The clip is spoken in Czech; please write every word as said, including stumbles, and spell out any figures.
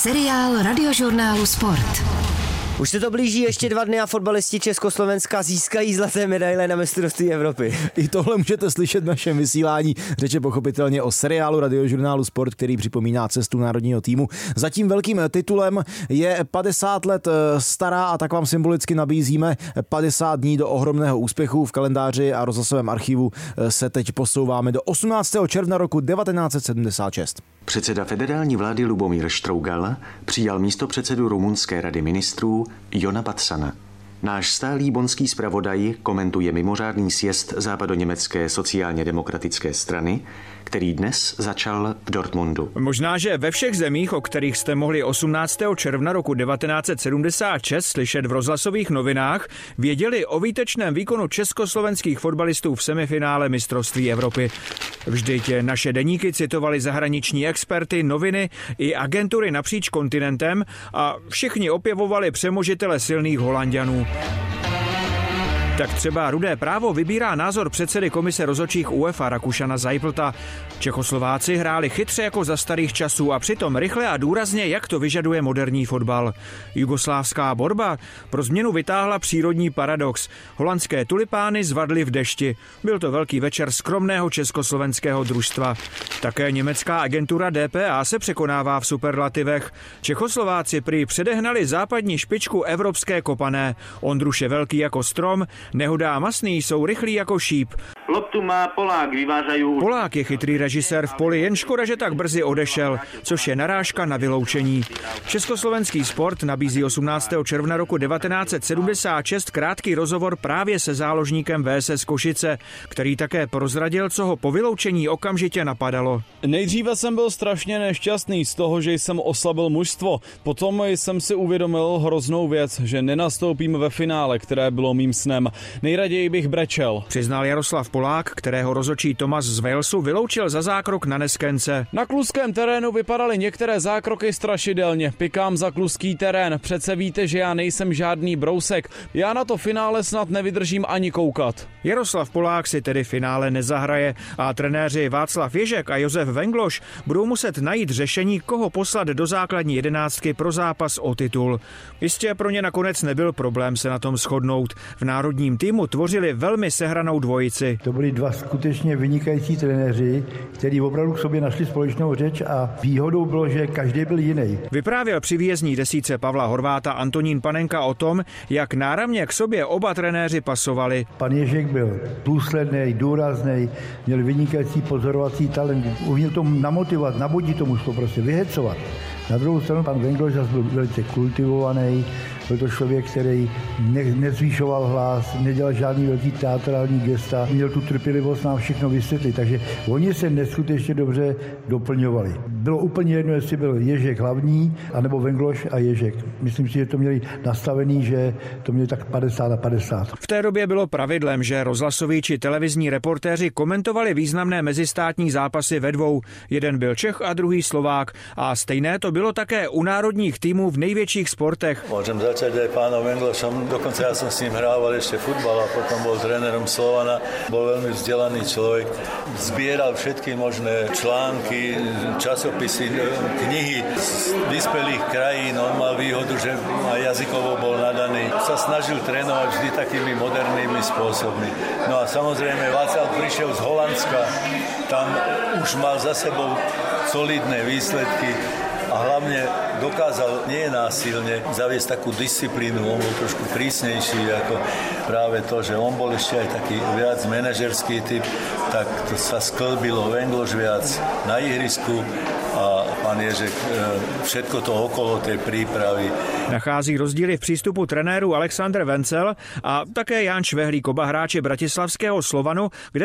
Seriál Radiožurnálu Sport. Už se to blíží, ještě dva dny a fotbalisti Československa získají zlaté medaile na mistrovství Evropy. I tohle můžete slyšet v našem vysílání. Řeč je pochopitelně o seriálu Radiožurnálu Sport, který připomíná cestu národního týmu. Zatím velkým titulem je padesát let stará a tak vám symbolicky nabízíme padesát dní do ohromného úspěchu. V kalendáři a rozhlasovém archivu se teď posouváme do osmnáctého června roku devatenáct set sedmdesát šest. Předseda federální vlády Lubomír Štrougal přijal místopředsedu rumunské rady ministrů Jona Batzana. Náš stálý bonský zpravodaj komentuje mimořádný sjezd západoněmecké sociálně demokratické strany, který dnes začal v Dortmundu. Možná, že ve všech zemích, o kterých jste mohli osmnáctého června roku devatenáct set sedmdesát šest slyšet v rozhlasových novinách, věděli o výtečném výkonu československých fotbalistů v semifinále mistrovství Evropy. Vždyť naše deníky citovali zahraniční experty, noviny i agentury napříč kontinentem a všichni opěvovali přemožitele silných Holanďanů. Tak třeba Rudé právo vybírá názor předsedy komise rozhodčích UEFA Rakušana Zajplta. Čechoslováci hráli chytře jako za starých časů a přitom rychle a důrazně, jak to vyžaduje moderní fotbal. Jugoslávská borba pro změnu vytáhla přírodní paradox. Holandské tulipány zvadly v dešti. Byl to velký večer skromného československého družstva. Také německá agentura D P A se překonává v superlativech. Čechoslováci prý předehnali západní špičku evropské kopané. Ondruš je velký jako strom, Nehodá masný jsou rychlí jako šíp. Loptu má Polák, vyvážají. Polák je chytrý režisér v poli, jen škoda, že tak brzy odešel, což je narážka na vyloučení. Československý sport nabízí osmnáctého června roku devatenáct set sedmdesát šest krátký rozhovor právě se záložníkem V S S Košice, který také prozradil, co ho po vyloučení okamžitě napadalo. Nejdříve jsem byl strašně nešťastný z toho, že jsem oslabil mužstvo. Potom jsem si uvědomil hroznou věc, že nenastoupím ve finále, které bylo mým snem. Nejraději bych brečel, přiznal Jaroslav Polák, kterého rozhodčí Tomas z Walesu vyloučil za zákrok na Neskence. Na kluském terénu vypadaly některé zákroky strašidelně. Pikám za kluský terén. Přece víte, že já nejsem žádný brousek. Já na to finále snad nevydržím ani koukat. Jaroslav Polák si tedy finále nezahraje a trenéři Václav Ježek a Josef Vengloš budou muset najít řešení, koho poslat do základní jedenáctky pro zápas o titul. Jistě pro ně nakonec nebyl problém se na tom shodnout. V národním týmu tvořili velmi sehranou dvojici. To byli dva skutečně vynikající trenéři, kteří opravdu k sobě našli společnou řeč a výhodou bylo, že každý byl jiný. Vyprávěl při výjezdní desítce Pavla Horváta Antonín Panenka o tom, jak náramně k sobě oba trenéři pasovali. Pan Ježek byl důsledný, důrazný, měl vynikající pozorovací talent, uměl to namotivovat, nabudit tomu, to prostě vyhecovat. Na druhou stranu pan Vengloš byl velice kultivovaný, byl to člověk, který ne, nezvýšoval hlas, nedělal žádný velký teatrální gesta, měl tu trpělivost nám všechno vysvětlit, takže oni se neskutečně dobře doplňovali. Bylo úplně jedno, jestli byl Ježek hlavní, anebo Vengloš a Ježek. Myslím si, že to měli nastavený, že to měli tak padesát na padesát. V té době bylo pravidlem, že rozhlasoví či televizní reportéři komentovali významné mezistátní zápasy ve dvou. Jeden byl Čech a druhý Slovák a stejné to bylo také u národních týmů v největších sportech. Môžem začať aj pánom Venglošom. Dokonca ja som s ním hrával ešte futbal a potom bol trénerom Slovana. Bol veľmi vzdelaný človek. Zbieral všetky možné články, časopisy, knihy z vyspelých krajín. On mal výhodu, že aj jazykovo bol nadaný. Sa snažil trénovať vždy takými modernými spôsobmi. No a samozrejme Václav prišiel z Holandska. Tam už mal za sebou solidné výsledky. A hlavne dokázal nie násilne zaviesť takú disciplínu, on bol trošku prísnejší ako práve to, že on bol ešte aj taký viac manažerský typ, tak to sa sklbilo Vengloš viac na ihrisku a pan Ježek všetko to okolo tej prípravy. Nachází rozdíly v přístupu trenérů Alexander Vencel a také Jan Švehlík, oba hráči bratislavského Slovanu, kde